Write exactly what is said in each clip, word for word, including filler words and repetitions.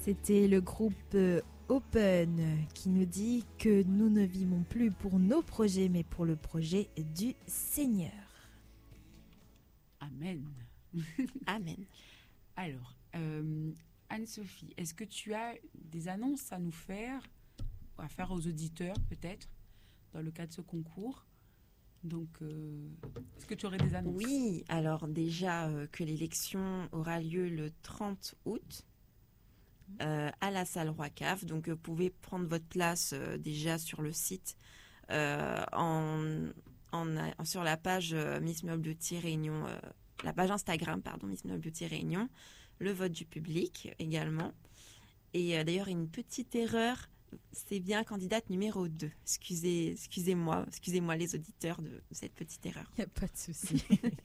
C'était le groupe euh, Open qui nous dit que nous ne vivons plus pour nos projets, mais pour le projet du Seigneur. Amen. Amen. Alors, euh, Anne-Sophie, est-ce que tu as des annonces à nous faire, à faire aux auditeurs peut-être, dans le cadre de ce concours? Donc, euh, est-ce que tu aurais des annonces? Oui, alors déjà euh, que l'élection aura lieu le trente août euh, à la salle Roi-Cave. Donc, vous pouvez prendre votre place euh, déjà sur le site, euh, en, en, en- sur la page euh, Miss Meuble Beauty Réunion, euh, la page Instagram, pardon, Miss Meuble Beauty Réunion, le vote du public également. Et euh, d'ailleurs, une petite erreur, c'est bien candidate numéro deux. Excusez, excusez-moi, excusez-moi les auditeurs de cette petite erreur. Il n'y a pas de souci.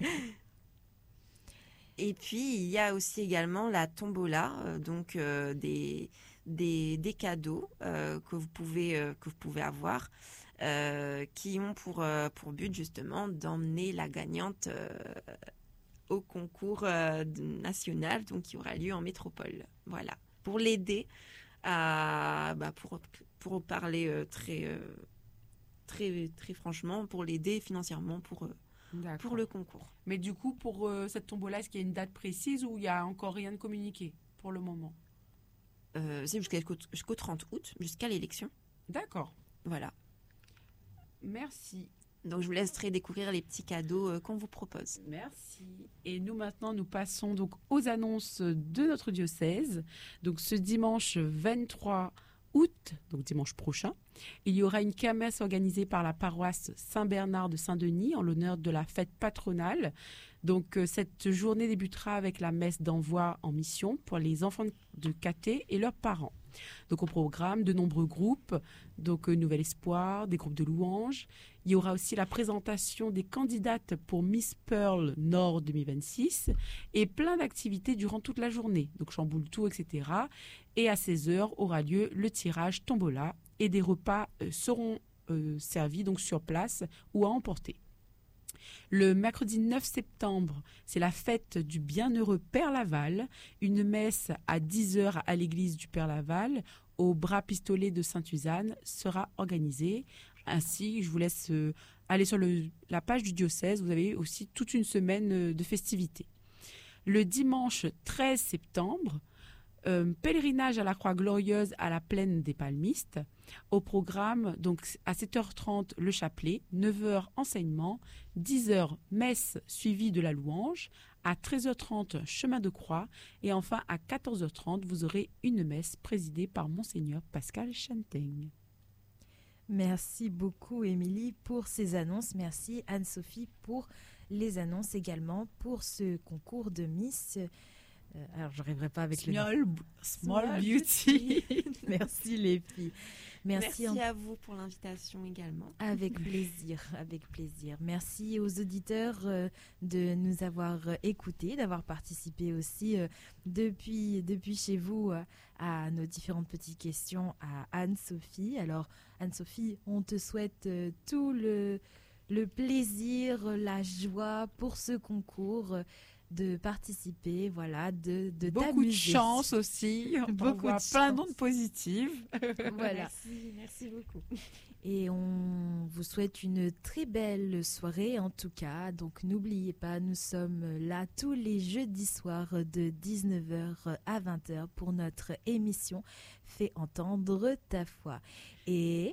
Et puis, il y a aussi également la tombola, euh, donc euh, des, des, des cadeaux euh, que, vous pouvez, euh, que vous pouvez avoir, euh, qui ont pour, euh, pour but justement d'emmener la gagnante euh, au concours euh, national, donc qui aura lieu en métropole. Voilà, pour l'aider à, bah, pour, pour parler euh, très, euh, très, très franchement, pour l'aider financièrement pour, euh, D'accord. pour le concours. Mais du coup, pour euh, cette tombola, est-ce qu'il y a une date précise ou il n'y a encore rien de communiqué pour le moment? Euh, c'est jusqu'à- jusqu'au jusqu'au trente août, jusqu'à l'élection. D'accord. Voilà. Merci. Donc, je vous laisserai découvrir les petits cadeaux euh, qu'on vous propose. Merci. Et nous maintenant, nous passons donc aux annonces de notre diocèse. Donc ce dimanche vingt-trois août, donc dimanche prochain, il y aura une kermesse organisée par la paroisse Saint-Bernard de Saint-Denis en l'honneur de la fête patronale. Donc euh, cette journée débutera avec la messe d'envoi en mission pour les enfants de caté et leurs parents. Donc au programme, de nombreux groupes, donc euh, Nouvel Espoir, des groupes de louanges. Il y aura aussi la présentation des candidates pour Miss Pearl Nord deux mille vingt-six et plein d'activités durant toute la journée, donc chamboule tout, et cetera. Et à seize heures aura lieu le tirage tombola et des repas euh, seront euh, servis donc sur place ou à emporter. Le mercredi neuf septembre, c'est la fête du bienheureux Père Laval. Une messe à dix heures à l'église du Père Laval, au bras pistolet de Sainte-Suzanne, sera organisée. Ainsi, je vous laisse euh, aller sur le- la page du diocèse. Vous avez aussi toute une semaine euh, de festivités. Le dimanche treize septembre, euh, pèlerinage à la Croix Glorieuse à la plaine des Palmistes. Au programme, donc à sept heures trente, le chapelet, neuf heures enseignement, dix heures messe suivie de la louange, à treize heures trente, chemin de croix, et enfin à quatorze heures trente, vous aurez une messe présidée par Monseigneur Pascal Chantaigne. Merci beaucoup, Émilie, pour ces annonces. Merci, Anne-Sophie, pour les annonces également pour ce concours de Miss. Euh, alors, je n'arriverai pas avec le nom. Small, small beauty. Merci, les filles. Merci, Merci en- à vous pour l'invitation également. Avec plaisir, avec plaisir. Merci aux auditeurs euh, de nous avoir euh, écoutés, d'avoir participé aussi euh, depuis, depuis chez vous euh, à nos différentes petites questions à Anne-Sophie. Alors, Anne-Sophie, on te souhaite euh, tout le, le plaisir, la joie pour ce concours, euh, de participer, voilà, de, de Beaucoup de t'amuser. chance aussi. On Beaucoup voit de plein chance. d'ondes positives. Voilà. Merci, merci beaucoup. Et on vous souhaite une très belle soirée en tout cas. Donc n'oubliez pas, nous sommes là tous les jeudis soirs de dix-neuf heures à vingt heures pour notre émission Fais entendre ta foi. Et